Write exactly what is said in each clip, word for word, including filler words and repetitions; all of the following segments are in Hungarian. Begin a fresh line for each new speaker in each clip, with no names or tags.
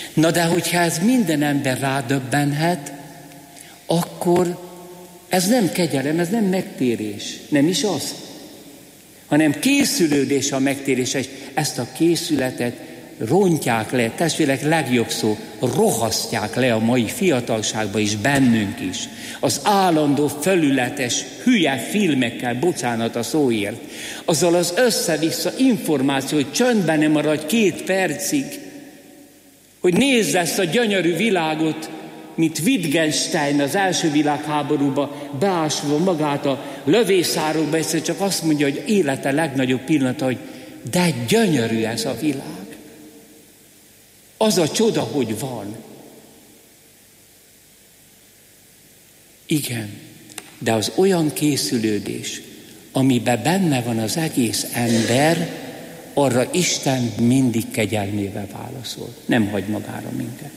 Na de hogyha ez minden ember rádöbbenhet, akkor ez nem kegyelem, ez nem megtérés, nem is az, hanem készülődés a megtérésre, és ezt a készületet rontják le, testvérek, legjobb szó, rohasztják le a mai fiatalságba is, bennünk is. Az állandó, felületes, hülye filmekkel, bocsánat a szóért, azzal az össze-vissza információ, hogy csöndben nem maradj két percig, hogy nézd ezt a gyönyörű világot, mint Wittgenstein az első világháborúba beásva magát a lövészárokba, egyszer csak azt mondja, hogy élete legnagyobb pillanata, hogy de gyönyörű ez a világ. Az a csoda, hogy van. Igen, de az olyan készülődés, amiben benne van az egész ember, arra Isten mindig kegyelmével válaszol. Nem hagy magára minket.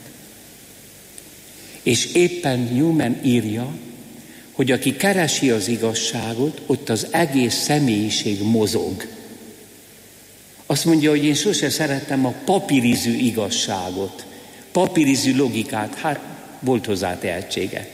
És éppen Newman írja, hogy aki keresi az igazságot, ott az egész személyiség mozog. Azt mondja, hogy én sose szerettem a papírizű igazságot, papírizű logikát, hát volt hozzá tehetsége.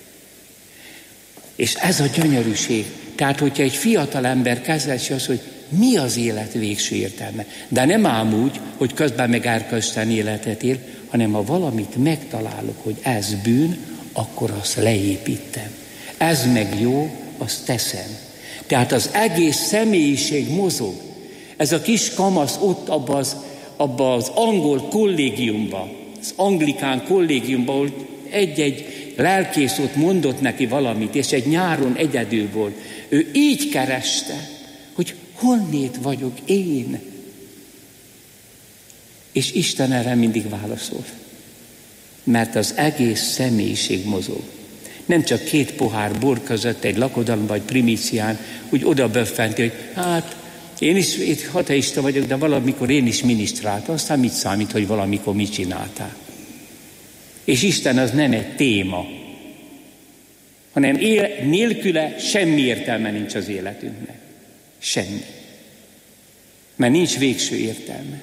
És ez a gyönyörűség. Tehát, hogyha egy fiatal ember kezdesi azt, hogy mi az élet végső értelme, de nem ám úgy, hogy közben meg erkölcstelen életet él, hanem ha valamit megtalálok, hogy ez bűn, akkor azt leépítem. Ez meg jó, azt teszem. Tehát az egész személyiség mozog. Ez a kis kamasz ott abban az, abba az angol kollégiumban, az anglikán kollégiumban, ahol egy-egy lelkész ott mondott neki valamit, és egy nyáron egyedül volt. Ő így kereste, hogy honnét vagyok én? És Isten erre mindig válaszol. Mert az egész személyiség mozog. Nem csak két pohár bor között egy lakodalom vagy primícián úgy oda böffenti, hogy hát én is ateista vagyok, de valamikor én is minisztráltam, aztán mit számít, hogy valamikor mit csináltál. És Isten az nem egy téma, hanem él, nélküle semmi értelme nincs az életünknek. Semmi. Mert nincs végső értelme.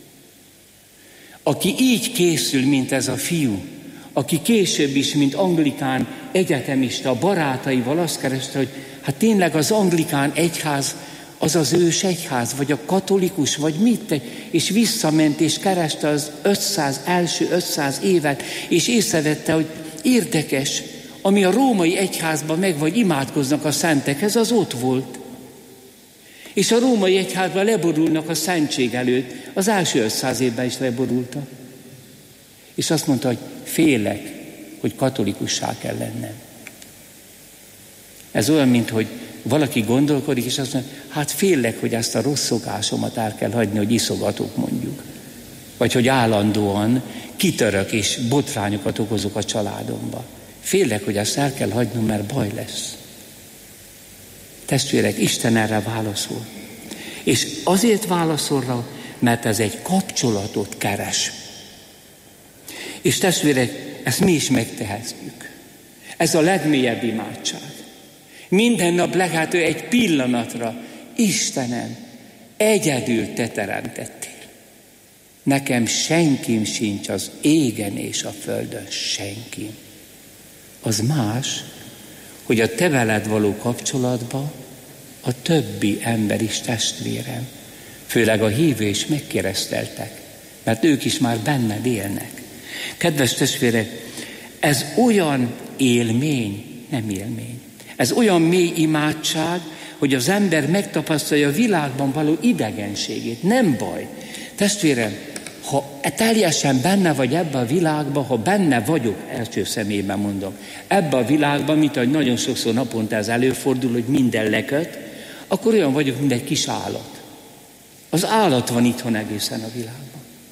Aki így készül, mint ez a fiú, aki később is, mint anglikán egyetemista, barátaival azt kereste, hogy hát tényleg az anglikán egyház, az az ős egyház, vagy a katolikus, vagy mit, és visszament, és kereste az ötszáz, első ötszáz évet, és észrevette, hogy érdekes, ami a római egyházban meg vagy imádkoznak a szentekhez, az ott volt. És a római egyházban leborulnak a szentség előtt, az első ötszáz évben is leborultak. És azt mondta, hogy félek, hogy katolikussá kell lennem. Ez olyan, mint hogy valaki gondolkodik, és azt mondja, hát félek, hogy ezt a rossz szokásomat el kell hagyni, hogy iszogatok mondjuk. Vagy hogy állandóan kitörök és botrányokat okozok a családomba. Félek, hogy ezt el kell hagynom, mert baj lesz. Testvérek, Isten erre válaszol. És azért válaszol rá, mert ez egy kapcsolatot keres. És testvérek, ezt mi is megtehetjük. Ez a legmélyebb imádság. Minden nap legalább egy pillanatra, Istenem, egyedül te teremtettél. Nekem senkim sincs az égen és a földön, senkim. Az más, hogy a te veled való kapcsolatban a többi ember is testvérem, főleg a hívő is megkereszteltek, mert ők is már benned élnek. Kedves testvérek, ez olyan élmény, nem élmény, ez olyan mély imádság, hogy az ember megtapasztalja a világban való idegenségét. Nem baj. Testvérem, ha teljesen benne vagy ebbe a világban, ha benne vagyok, első személyben mondom, ebbe a világban, mint ahogy nagyon sokszor naponta ez előfordul, hogy minden leköt, akkor olyan vagyok, mint egy kis állat. Az állat van itthon egészen a világban.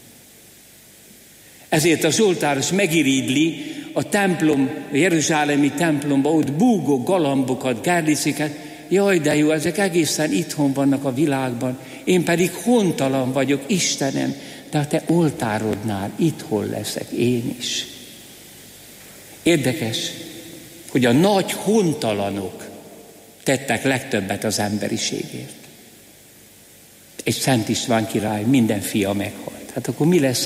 Ezért a zsoltáros megirigyli a templom, a jeruzsálemi templomba, ott búgó galambokat, gerdiciket, jaj, de jó, ezek egészen itthon vannak a világban, én pedig hontalan vagyok, Istenem, de a te oltárodnál itthon leszek én is. Érdekes, hogy a nagy hontalanok tettek legtöbbet az emberiségért. Egy Szent István király, minden fia meghalt. Hát akkor mi lesz